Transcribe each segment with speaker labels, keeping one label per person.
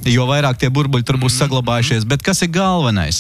Speaker 1: jo vairāk tie burbuļi tur būs saglabājušies. Bet kas ir galvenais?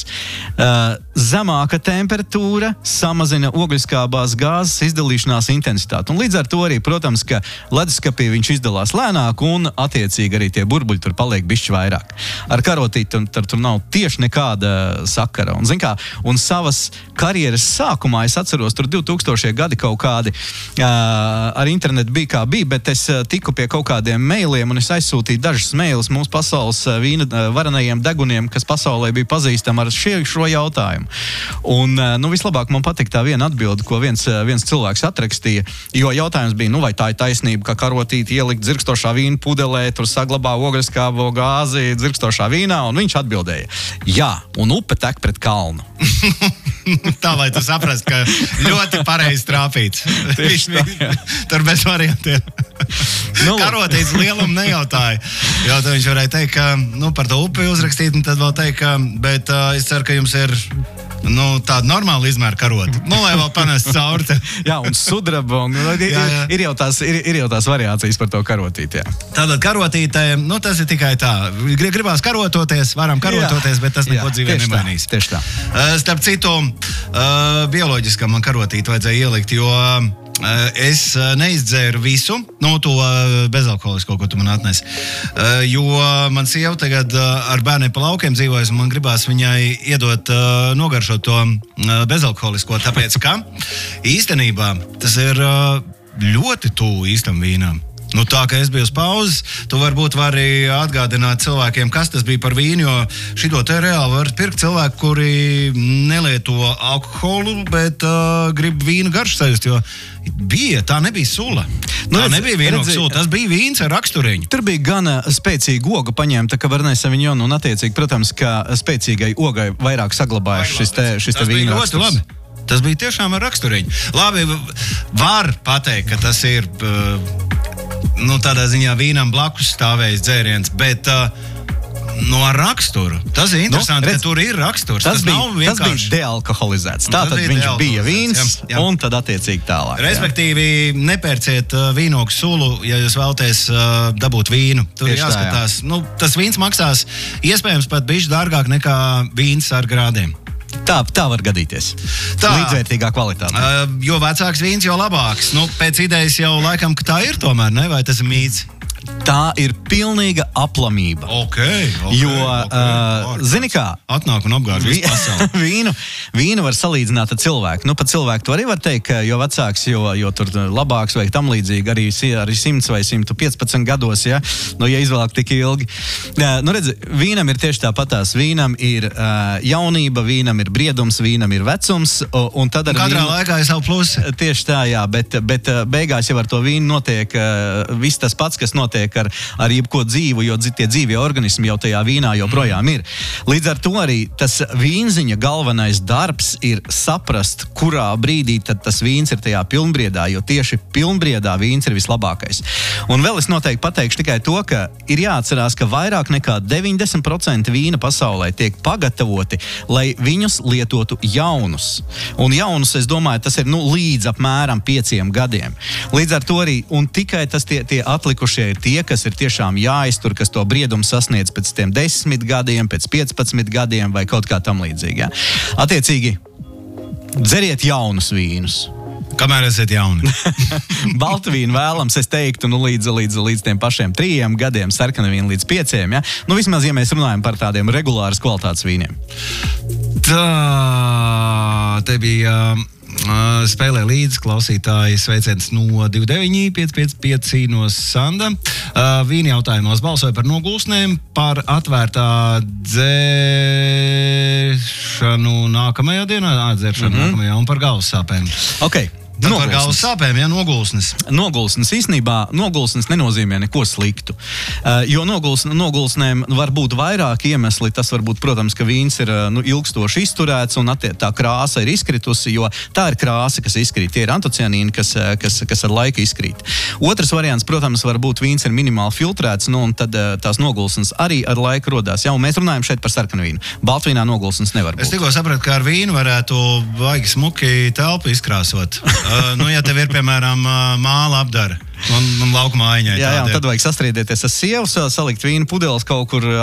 Speaker 1: Zemāka temperatūra samazina ogļskābās gāzes izdalīšanās intensitāti. Un līdz ar to arī, protams, ka leduskapī viņš izdalās lēnāk un attiecīgi arī tie burbuļi tur paliek bišķi vairāk. Ar karotīti tur nav tieši nekāda sakara. Un, zin kā, un savas karjeras sākumā es atceros, tur 2000. Gadi kaut kādi ar internetu bija kā bija, bet es tiku pie kaut kādiem mailiem un es aizsūtīju dažas mailus mūsu pasaules vīna varenajiem deguniem, kas pasaulē bija pazīstami ar šo jautājumu. Un, vislabāk man patīk tā viena atbilde, ko viens cilvēks atrakstīja, jo jautājums bija, vai tā ir taisnība, ka karotīti ielikt dzirkstošā vīna pudelē, tur saglabā ogļskābo gāzi dzirkstošā vīnā, un viņš atbildēja, jā, un upe tek pret kalnu.
Speaker 2: Tā, lai tu saprast, ka ļoti pareizi trāpīts. Tur bez variantiem. Karotīts lielumu nejautāja. Jo viņš varēja teikt, ka par to upi uzrakstīt, un tad vēl teikt, ka, bet es ceru, ka jums ir tāda normāla izmēra karota. Lai vēl panest cauri.
Speaker 1: Jā, un sudraba. Ir jau tās variācijas par to karotīti. Jā.
Speaker 2: Tātad karotītē, tas ir tikai tā. Gribās karototies, varam karototies, bet tas neko dzīvē nemainīs.
Speaker 1: Tieši tā.
Speaker 2: Starp citu, bioloģiskam man karotīti vajadzēja ielikt, jo es neizdzēru visu, to bezalkoholisko, ko tu man atnesi. Jo man sieva tagad ar bērniem pa laukiem dzīvojas, un man gribās viņai iedot nogaršot to bezalkoholisko, tāpēc, ka īstenībā tas ir ļoti tuvu īstam vīnam. Tā, ka es biju uz pauzes, tu varbūt vari atgādināt cilvēkiem, kas tas bija par vīnu, jo šito te reāli var pirkt cilvēki, kuri nelieto alkoholu, bet grib vīnu garšu sajust, jo tā nebija sula. Tā nebija vīnoga sula, tas bija vīns ar raksturiņu.
Speaker 1: Tur bija gana spēcīga oga paņemta, ka Cabernet Sauvignon, un attiecīgi, protams, ka spēcīgai ogai vairāk saglabājas šis te vīna raksturs.
Speaker 2: Tas bija tiešām ar raksturiņu. Labi, var pateikt, ka tas ir tādā ziņā vīnam blakus stāvējis dzēriens, bet ar raksturu. Tas ir interesanti, ka tur ir raksturs. Tas bija
Speaker 1: dealkoholizēts. Tātad viņš bija vīns, un tad attiecīgi tālāk.
Speaker 2: Respektīvi, nepērciet vīnogu sulu, ja jūs vēlaties dabūt vīnu. Tur jāskatās. Tas vīns maksās iespējams pat bišķi dārgāk nekā vīns ar grādiem.
Speaker 1: Tā var gadīties. Līdzvērtīgā kvalitāte.
Speaker 2: Jo vecāks vīns, jo labāks. Pēc idejas jau laikam, ka tā ir tomēr, ne? Vai tas ir mīts?
Speaker 1: Tā ir pilnīga aplamība. Zini kā?
Speaker 2: Atnāk un apgāž visu pasauli.
Speaker 1: Vīnu var salīdzināt ar cilvēku. Pat cilvēku tu arī var teikt, ka jo vecāks, jo tur labāks vai tam līdzīgi, arī 100 vai 115 gados, ja izvēlāk tik ilgi. Redzi, vīnam ir tieši tāpatās. Vīnam ir jaunība, vīnam ir briedums, vīnam ir vecums. Un tad ar
Speaker 2: katrā laikā ir savu plusi.
Speaker 1: Tieši tā, jā, bet beigās jau ar to vīnu notiek viss tas pats, kas notiek ar jebko dzīvu, jo tie dzīvie organismi jau tajā vīnā joprojām ir. Līdz ar to arī tas vīnziņa galvenais darbs ir saprast, kurā brīdī tad tas vīns ir tajā pilnbriedā, jo tieši pilnbriedā vīns ir vislabākais. Un vēl es noteikti pateikšu tikai to, ka ir jāatcerās, ka vairāk nekā 90% vīna pasaulē tiek pagatavoti, lai viņus lietotu jaunus. Un jaunus, es domāju, tas ir līdz apmēram 5 gadiem. Līdz ar to arī, un tikai tas tie atlikušie ir tie, kas ir tiešām jāiztur, kas to briedumu sasniedz pēc tiem 10 gadiem, pēc 15 gadiem vai kaut kā tam līdzīgi. Ja? Attiecīgi, dzeriet jaunus vīnus.
Speaker 2: Kamēr esat jauni.
Speaker 1: Baltvīnu vēlams, es teiktu, līdz tiem pašiem 3 gadiem, sarkanavīnu līdz 5, ja? Vismaz, ja mēs runājam par tādiem regulāras kvalitātes vīniem.
Speaker 2: Te bija spēlē līdzi klausītāji sveiciens no 29-555 no Sanda. Vīna jautājumos balsoja par nogulsnēm, par atvērtā dzēršanu nākamajā dienā, nākamajā un par galvas sāpēm.
Speaker 1: Okay.
Speaker 2: Par galvas sāpēm, ja, nogulsnes.
Speaker 1: Nogulsnes, īstenībā, nogulsnes nenozīmē neko sliktu. Jo nogulsnēm var būt vairāk iemesli. Tas var būt, protams, ka vīns ir ilgstoši izturēts un tā krāsa ir izkritusi, jo tā ir krāsa, kas izkrīt. Tie ir antocianīni, kas ar laiku izkrīt. Otrs variants, protams, var būt vīns ir minimāli filtrēts, un tad tās nogulsnes arī ar laiku rodās. Jā, un mēs runājam šeit par sarkanu vīnu. Baltvīnā nogulsnes nevar būt.
Speaker 2: Es tikko sapratu, ka ar vīnu varētu baigi smuki telpu izkrāsot. Ja tev ir, piemēram, māla apdara un lauka mājiņai.
Speaker 1: Jā, un tad vajag sastrīdēties ar sievu, salikt vīnu pudeles kaut kur